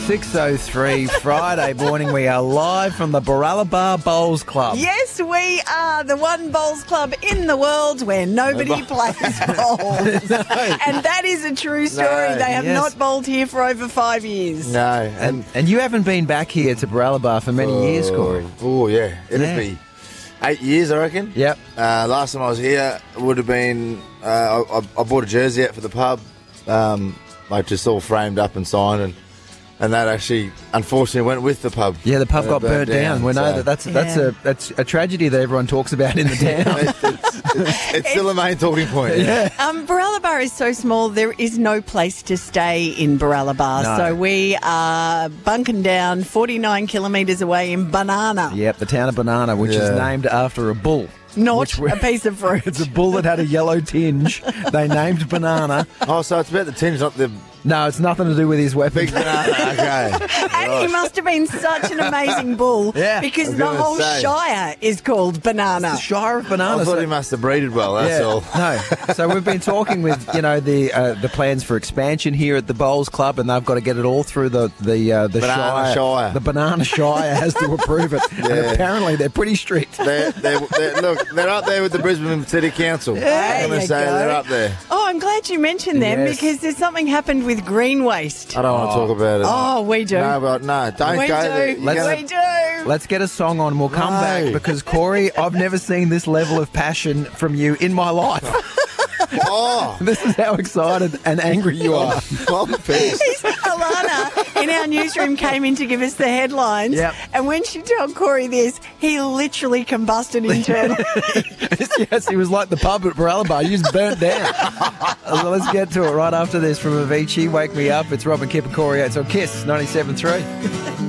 6:03 Friday morning. We are live from the Baralaba Bowls Club. Yes, we are the one bowls club in the world where nobody plays bowls. And that is a true story. They have not bowled here for over 5 years. No. And you haven't been back here to Baralaba for many years, Corey. Oh, yeah. It'd be 8 years, I reckon. Yep. Last time I was here would have been, I bought a jersey out for the pub, like just all framed up and signed, and that actually, unfortunately, went with the pub. Yeah, the pub got burnt down. We know that's a tragedy that everyone talks about in the town. It's still a main talking point. Yeah. Baralaba is so small, there is no place to stay in Baralaba. No. So we are bunking down 49 kilometres away in Banana. Yep, the town of Banana, which is named after a bull. Not a piece of fruit. It's a bull that had a yellow tinge. They named Banana. Oh, so it's about the tinge, not the No, it's nothing to do with his weapon. big banana. Okay. And he must have been such an amazing bull because the gonna whole say. Shire is called Banana. The Shire of Banana. I thought he must have breeded well, that's all. No. So we've been talking with, the plans for expansion here at the Bowls Club, and they've got to get it all through the Banana Shire. The Banana Shire has to approve it. And apparently they're pretty strict. Look, they're up there with the Brisbane City Council. There I'm going to you say go. they're up there. Oh, I'm glad you mentioned them Yes. because there's something happened with green waste. I don't want to talk about it. Oh, we do. No, but no, don't we go do. there. You're gonna- We do. Let's get a song on. We'll come back because, Corey, I've never seen this level of passion from you in my life. Oh, This is how excited and angry you are. I'm pissed. Alana in our newsroom came in to give us the headlines. Yep. And when she told Corey this, he literally combusted internally. Yes, he was like the pub at Baralaba. He just burnt down. So let's get to it right after this from Avicii. Wake Me Up. It's Rob and Kip and Corey. It's on KISS 97.3.